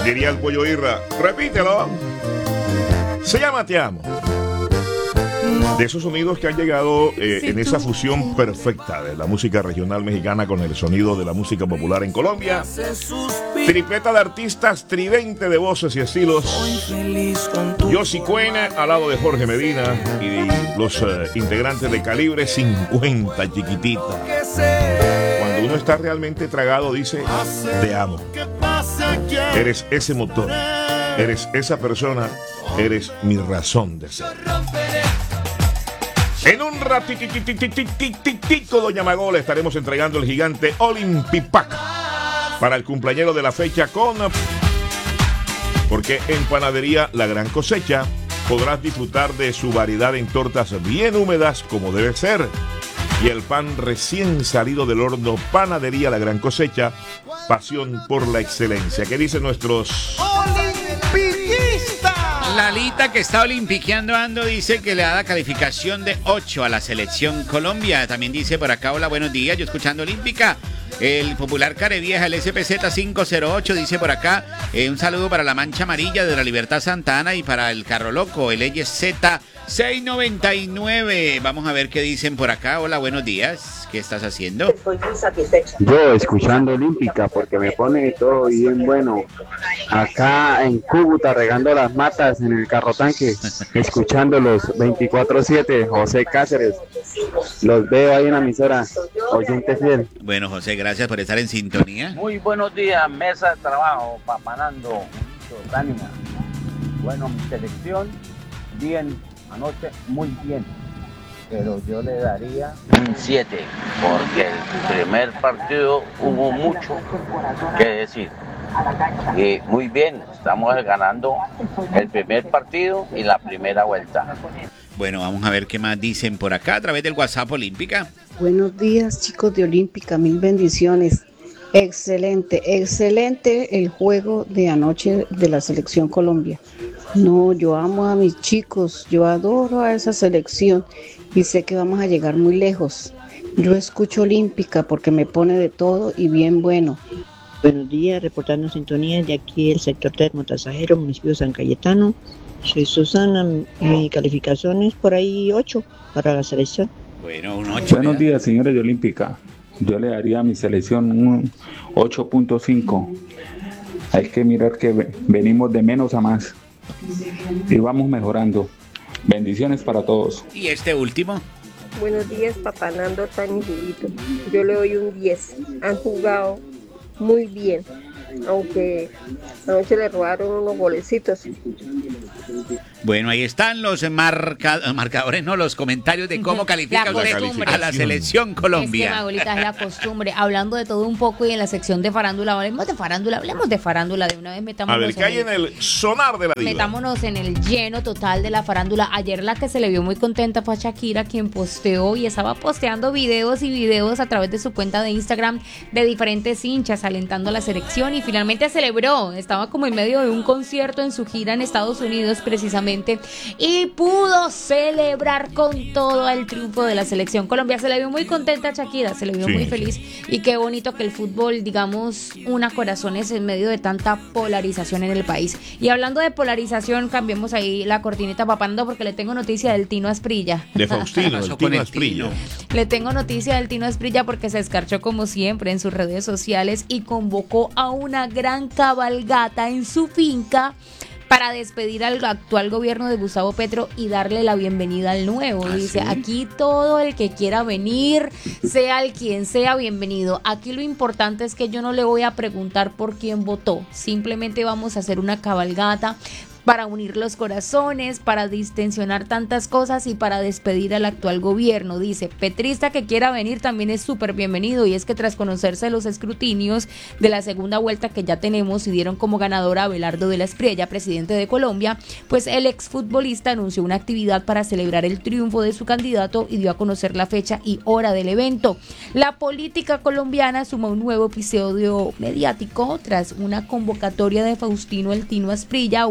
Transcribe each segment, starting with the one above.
Diría el Pollo Irra, repítelo. Se llama Te Amo. De esos sonidos que han llegado en esa fusión perfecta de la música regional mexicana con el sonido de la música popular en Colombia. Tripleta de artistas, tridente de voces y estilos. Yossi Cuena al lado de Jorge Medina y los integrantes de Calibre 50, chiquitita. Cuando uno está realmente tragado dice, te amo. Eres ese motor, eres esa persona, eres mi razón de ser. En un ratitico, doña Magola, estaremos entregando el gigante Olympipack para el cumpleañero de la fecha porque en Panadería La Gran Cosecha podrás disfrutar de su variedad en tortas bien húmedas como debe ser y el pan recién salido del horno. Panadería La Gran Cosecha, pasión por la excelencia. ¿Qué dicen nuestros Lalita, que está olimpiqueando ando, dice que le da la calificación de 8 a la selección Colombia? También dice por acá, hola, buenos días, yo escuchando Olímpica. El popular Carevieja, el SPZ 508, dice por acá, un saludo para la Mancha Amarilla de la Libertad Santa Ana y para el Carro Loco, el Z 699. Vamos a ver qué dicen por acá. Hola, buenos días. ¿Qué estás haciendo? Estoy muy satisfecha. Yo escuchando Olímpica porque me pone todo bien bueno. Acá en Cúcuta regando las matas en el carro tanque, escuchando los 24/7. José Cáceres, los veo ahí en la emisora, oyente fiel. Bueno, José, gracias por estar en sintonía. Muy buenos días, mesa de trabajo, papanando, Dánima. Bueno, mi selección, bien, anoche muy bien, pero yo le daría un 7, porque el primer partido hubo mucho que decir. Y muy bien, estamos ganando el primer partido y la primera vuelta. Bueno, vamos a ver qué más dicen por acá a través del WhatsApp Olímpica. Buenos días, chicos de Olímpica, mil bendiciones. Excelente el juego de anoche de la selección Colombia. No, yo amo a mis chicos, yo adoro a esa selección y sé que vamos a llegar muy lejos. Yo escucho Olímpica porque me pone de todo y bien bueno. Buenos días, reportando sintonía de aquí el sector Termotasajero, municipio de San Cayetano. Soy Susana, mi calificación es por ahí 8 para la selección. Bueno, un 8. Buenos días, señores de Olímpica. Yo le daría a mi selección un 8.5. Hay que mirar que venimos de menos a más y vamos mejorando. Bendiciones para todos. ¿Y este último? Buenos días, papá Nando, Tani, Julito. Yo le doy un 10. Han jugado muy bien, aunque anoche le robaron unos golecitos. Bueno, ahí están los marcadores, no, los comentarios de cómo califica usted a la selección Colombia. Es que, Magolita, es la costumbre. Hablando de todo un poco y en la sección de farándula, hablemos de farándula de una vez. Metámonos a ver, ¿qué hay en el sonar de la diva? Metámonos en el lleno total de la farándula. Ayer la que se le vio muy contenta fue a Shakira, quien posteó y estaba posteando videos a través de su cuenta de Instagram de diferentes hinchas alentando a la selección y finalmente celebró. Estaba como en medio de un concierto en su gira en Estados Unidos precisamente y pudo celebrar con todo el triunfo de la selección Colombia. Se le vio muy contenta a Shakira, se le vio muy feliz y qué bonito que el fútbol, digamos, una corazones en medio de tanta polarización en el país. Y hablando de polarización, cambiemos ahí la cortinita papando porque le tengo noticia del Tino Asprilla. De Faustino, el Tino Asprilla. Le tengo noticia del Tino Asprilla porque se escarchó como siempre en sus redes sociales y convocó a una gran cabalgata en su finca para despedir al actual gobierno de Gustavo Petro y darle la bienvenida al nuevo. Dice, aquí todo el que quiera venir, sea el quien sea, bienvenido. Aquí lo importante es que yo no le voy a preguntar por quién votó. Simplemente vamos a hacer una cabalgata para unir los corazones, para distensionar tantas cosas y para despedir al actual gobierno. Dice, petrista que quiera venir también es súper bienvenido, y es que tras conocerse los escrutinios de la segunda vuelta que ya tenemos y dieron como ganadora a Abelardo de la Espriella, presidente de Colombia, pues el exfutbolista anunció una actividad para celebrar el triunfo de su candidato y dio a conocer la fecha y hora del evento. La política colombiana suma un nuevo episodio mediático tras una convocatoria de Faustino el Tino Asprilla a una cabalgata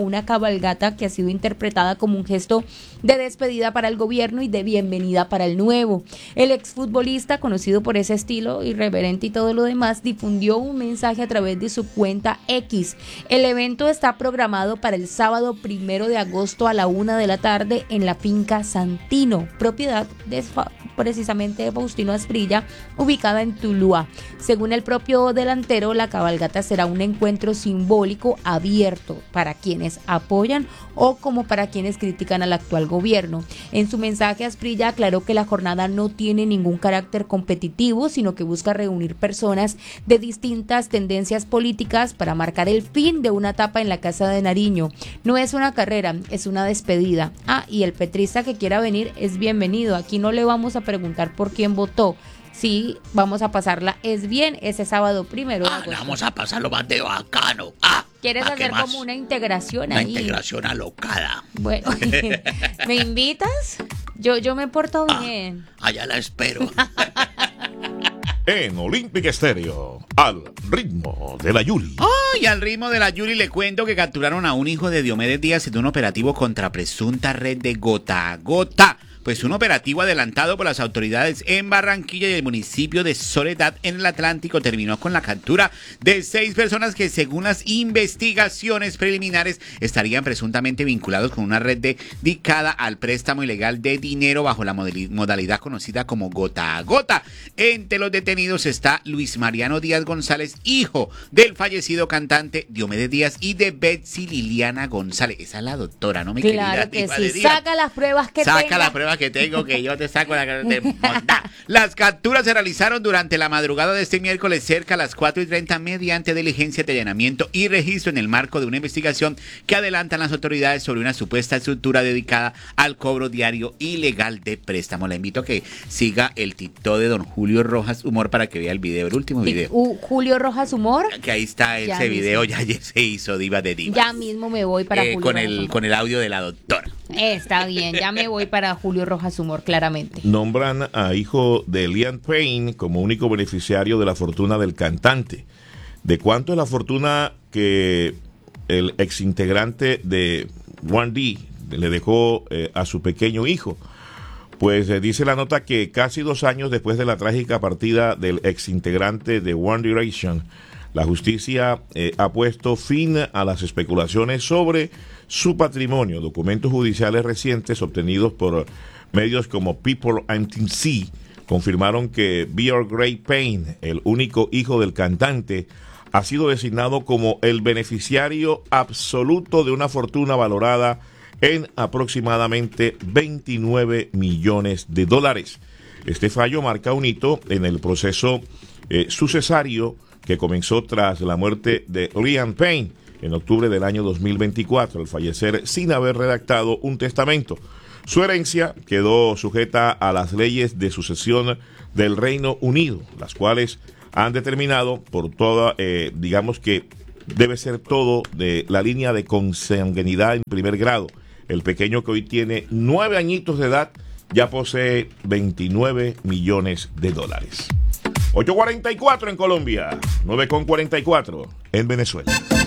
cabalgata que ha sido interpretada como un gesto de despedida para el gobierno y de bienvenida para el nuevo. El exfutbolista, conocido por ese estilo irreverente y todo lo demás, difundió un mensaje a través de su cuenta X. El evento está programado para el sábado 1 de agosto a la 1 de la tarde en la finca Santino, propiedad de precisamente de Faustino Asprilla, ubicada en Tuluá. Según el propio delantero, la cabalgata será un encuentro simbólico abierto para quienes apoyan o como para quienes critican al actual gobierno. En su mensaje, Asprilla aclaró que la jornada no tiene ningún carácter competitivo, sino que busca reunir personas de distintas tendencias políticas para marcar el fin de una etapa en la Casa de Nariño. No es una carrera, es una despedida. Y el petrista que quiera venir es bienvenido. Aquí no le vamos a preguntar por quién votó. Sí, vamos a pasarla bien ese sábado 1 de agosto. Vamos a pasarlo más de bacano. ¿Quieres hacer como una integración ahí? Una integración alocada. Bueno, ¿me invitas? Yo me porto bien. Allá la espero. En Olympic Estéreo, al ritmo de la Yuli. Y al ritmo de la Yuli le cuento que capturaron a un hijo de Diomedes Díaz en un operativo contra presunta red de gota a gota. Pues un operativo adelantado por las autoridades en Barranquilla y el municipio de Soledad en el Atlántico terminó con la captura de 6 personas que, según las investigaciones preliminares, estarían presuntamente vinculados con una red dedicada al préstamo ilegal de dinero bajo la modalidad conocida como gota a gota. Entre los detenidos está Luis Mariano Díaz González, hijo del fallecido cantante Diomedes Díaz, y de Betsy Liliana González. Esa es la doctora, ¿no, mi querida? Claro que sí. Saca las pruebas que tenga. Saca las pruebas que tengo, que yo te saco la cara de monta. Las capturas se realizaron durante la madrugada de este miércoles cerca a las 4:30 mediante diligencia de allanamiento y registro en el marco de una investigación que adelantan las autoridades sobre una supuesta estructura dedicada al cobro diario ilegal de préstamo. Le invito a que siga el TikTok de don Julio Rojas Humor para que vea el video, el último video. Julio Rojas Humor. Que ahí está ese video, ya se hizo Diva de Diva. Ya mismo me voy para Julio con el audio de la doctora. Está bien, ya me voy para Julio Rojas Humor, claramente. Nombran a hijo de Liam Payne como único beneficiario de la fortuna del cantante. ¿De cuánto es la fortuna que el exintegrante de 1D le dejó a su pequeño hijo? Pues dice la nota que casi 2 años después de la trágica partida del exintegrante de One Direction, la justicia ha puesto fin a las especulaciones sobre su patrimonio. Documentos judiciales recientes obtenidos por medios como People and TMZ confirmaron que Bear Gray Payne, el único hijo del cantante, ha sido designado como el beneficiario absoluto de una fortuna valorada en aproximadamente $29 millones. Este fallo marca un hito en el proceso sucesario que comenzó tras la muerte de Liam Payne en octubre del año 2024, al fallecer sin haber redactado un testamento. Su herencia quedó sujeta a las leyes de sucesión del Reino Unido, las cuales han determinado por toda, digamos que debe ser todo de la línea de consanguinidad en primer grado. El pequeño, que hoy tiene 9 añitos de edad, ya posee $29 millones. 8:44 en Colombia, 9:44 en Venezuela.